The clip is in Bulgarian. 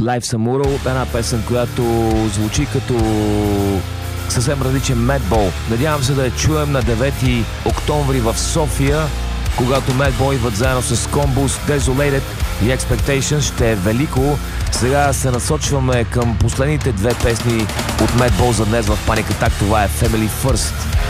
Life Samuro, една песен, която звучи като съвсем различен Madball. Надявам се да я чуем на 9 октомври в София, когато Madball идват заедно с Combus, Desolated и Expectations. Ще е велико. Сега се насочваме към последните две песни от Madball за днес в Panic Attack. Това е Family First.